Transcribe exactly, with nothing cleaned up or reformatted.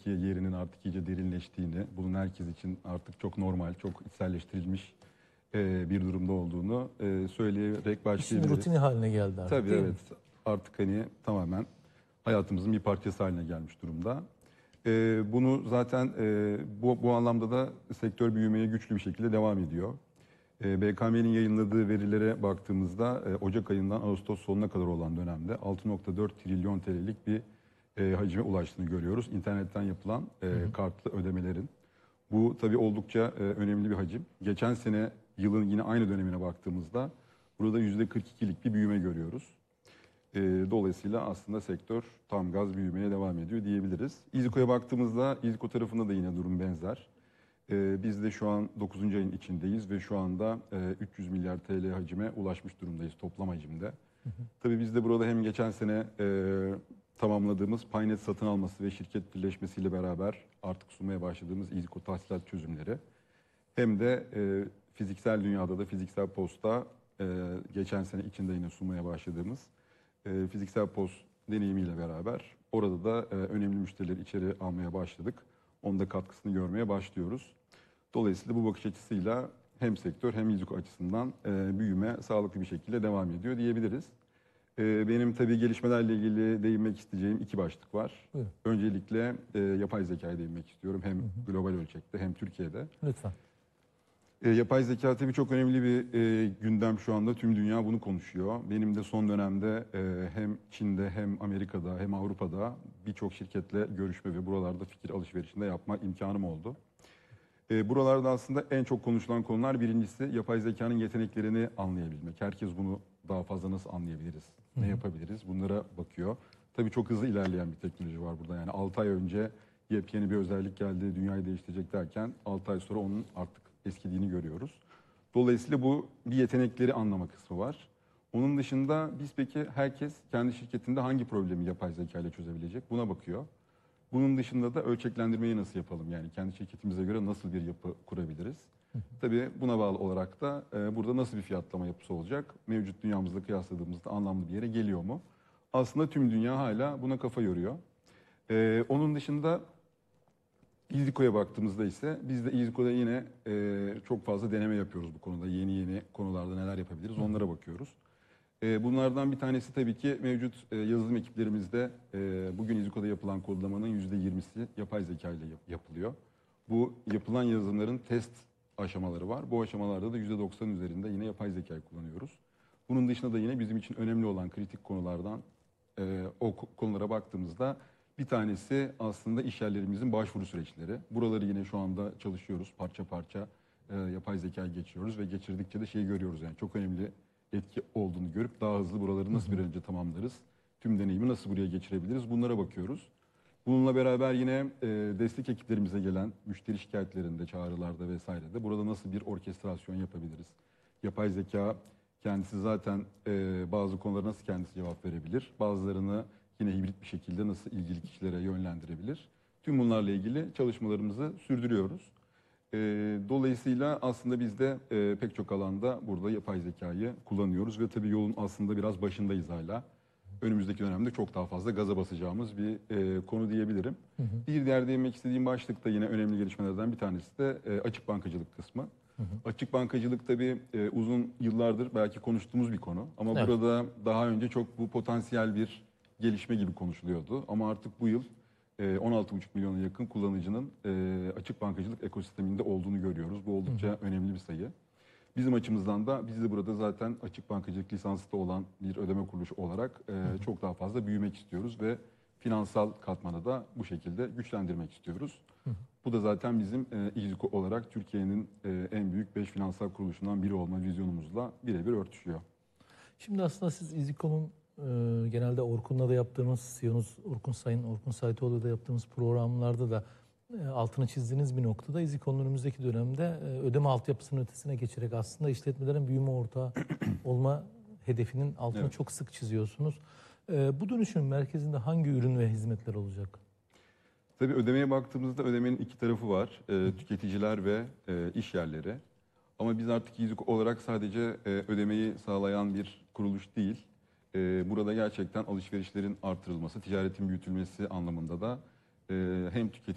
piyasadaki yerinin artık iyice derinleştiğini, bunun herkes için artık çok normal, çok içselleştirilmiş e, bir durumda olduğunu e, söyleyerek İşin başlayabiliriz. rutini haline geldi artık, Tabii değil evet. mi? Artık hani tamamen hayatımızın bir parçası haline gelmiş durumda. Ee, bunu zaten e, bu, bu anlamda da sektör büyümeye güçlü bir şekilde devam ediyor. Ee, B K M'nin yayınladığı verilere baktığımızda e, Ocak ayından Ağustos sonuna kadar olan dönemde altı nokta dört trilyon T L'lik bir e, hacme ulaştığını görüyoruz. İnternetten yapılan e, kartlı ödemelerin. Bu tabii oldukça e, önemli bir hacim. Geçen sene yılın yine aynı dönemine baktığımızda burada yüzde kırk ikilik bir büyüme görüyoruz. E, dolayısıyla aslında sektör tam gaz büyümeye devam ediyor diyebiliriz. İZİKO'ya baktığımızda İZİKO tarafında da yine durum benzer. E, biz de şu an dokuzuncu ayın içindeyiz ve şu anda e, üç yüz milyar T L hacime ulaşmış durumdayız toplam hacimde. Hı hı. Tabii biz de burada hem geçen sene e, tamamladığımız Paynet satın alması ve şirket birleşmesiyle beraber artık sunmaya başladığımız İZİKO tahsilat çözümleri hem de e, fiziksel dünyada da fiziksel posta e, geçen sene içinde yine sunmaya başladığımız e, fiziksel post deneyimiyle beraber orada da e, önemli müşterileri içeri almaya başladık. Onun da katkısını görmeye başlıyoruz. Dolayısıyla bu bakış açısıyla hem sektör hem İZİKO açısından e, büyüme sağlıklı bir şekilde devam ediyor diyebiliriz. E, benim tabii gelişmelerle ilgili değinmek isteyeceğim iki başlık var. Buyurun. Öncelikle e, yapay zekaya değinmek istiyorum. Hem hı hı. global ölçekte hem Türkiye'de. Lütfen. E, yapay zeka tabii çok önemli bir e, gündem şu anda. Tüm dünya bunu konuşuyor. Benim de son dönemde e, hem Çin'de hem Amerika'da hem Avrupa'da birçok şirketle görüşme ve buralarda fikir alışverişinde yapma imkanım oldu. E, buralarda aslında en çok konuşulan konular birincisi yapay zekanın yeteneklerini anlayabilmek. Herkes bunu daha fazla nasıl anlayabiliriz, ne yapabiliriz bunlara bakıyor. Tabii çok hızlı ilerleyen bir teknoloji var burada. Yani altı ay önce yepyeni bir özellik geldi, dünyayı değiştirecek derken altı ay sonra onun artık eskidiğini görüyoruz. Dolayısıyla bu bir yetenekleri anlama kısmı var. Onun dışında biz peki herkes kendi şirketinde hangi problemi yapay zeka ile çözebilecek buna bakıyor. Bunun dışında da ölçeklendirmeyi nasıl yapalım? Yani kendi şirketimize göre nasıl bir yapı kurabiliriz? Tabii buna bağlı olarak da e, burada nasıl bir fiyatlama yapısı olacak? Mevcut dünyamızla kıyasladığımızda anlamlı bir yere geliyor mu? Aslında tüm dünya hala buna kafa yoruyor. E, onun dışında İZİKO'ya baktığımızda ise biz de İZİKO'da yine e, çok fazla deneme yapıyoruz bu konuda. Yeni yeni konularda neler yapabiliriz onlara bakıyoruz. E, bunlardan bir tanesi tabii ki mevcut e, yazılım ekiplerimizde e, bugün İZİKO'da yapılan kodlamanın yüzde yirmisi yapay zeka ile yap- yapılıyor. Bu yapılan yazılımların test aşamaları var. Bu aşamalarda da yüzde doksan üzerinde yine yapay zekayı kullanıyoruz. Bunun dışında da yine bizim için önemli olan kritik konulardan e, o konulara baktığımızda bir tanesi aslında iş yerlerimizin başvuru süreçleri. Buraları yine şu anda çalışıyoruz. Parça parça e, yapay zekayı geçiyoruz ve geçirdikçe de şeyi görüyoruz. Yani çok önemli etki olduğunu görüp daha hızlı buraları nasıl bir an önce tamamlarız? Tüm deneyimi nasıl buraya geçirebiliriz? Bunlara bakıyoruz. Bununla beraber yine e, destek ekiplerimize gelen müşteri şikayetlerinde, çağrılarda vesairede burada nasıl bir orkestrasyon yapabiliriz? Yapay zeka kendisi zaten e, bazı konulara nasıl kendisi cevap verebilir? Bazılarını yine hibrit bir şekilde nasıl ilgili kişilere yönlendirebilir? Tüm bunlarla ilgili çalışmalarımızı sürdürüyoruz. E, dolayısıyla aslında biz de e, pek çok alanda burada yapay zekayı kullanıyoruz ve tabii yolun aslında biraz başındayız hala. Önümüzdeki dönemde çok daha fazla gaza basacağımız bir e, konu diyebilirim. Hı hı. Bir diğer değinmek istediğim başlık da yine önemli gelişmelerden bir tanesi de e, açık bankacılık kısmı. Hı hı. Açık bankacılık tabii e, uzun yıllardır belki konuştuğumuz bir konu. Ama evet, burada daha önce çok bu potansiyel bir gelişme gibi konuşuluyordu. Ama artık bu yıl e, on altı buçuk milyona yakın kullanıcının e, açık bankacılık ekosisteminde olduğunu görüyoruz. Bu oldukça hı hı. önemli bir sayı. Bizim açımızdan da biz de burada zaten açık bankacılık lisanslı olan bir ödeme kuruluşu olarak e, hı hı. çok daha fazla büyümek istiyoruz ve finansal katmanı da bu şekilde güçlendirmek istiyoruz. Hı hı. Bu da zaten bizim e, İZİKO olarak Türkiye'nin e, en büyük beş finansal kuruluşundan biri olma vizyonumuzla birebir örtüşüyor. Şimdi aslında siz İZİKO'nun e, genelde Orkun'la da yaptığımız, C E O'nuz Orkun Sayın, Orkun Sayıtoğlu'yla da yaptığımız programlarda da e, altını çizdiğiniz bir noktada İZİKO'nun önümüzdeki dönemde e, ödeme altyapısının ötesine geçerek aslında işletmelerin büyüme ortağı olma hedefinin altını evet. çok sık çiziyorsunuz. E, bu dönüşüm merkezinde hangi ürün ve hizmetler olacak? Tabii ödemeye baktığımızda ödemenin iki tarafı var. E, tüketiciler ve e, iş yerleri. Ama biz artık İZİKO olarak sadece e, ödemeyi sağlayan bir kuruluş değil. E, burada gerçekten alışverişlerin artırılması, ticaretin büyütülmesi anlamında da e, hem tüketici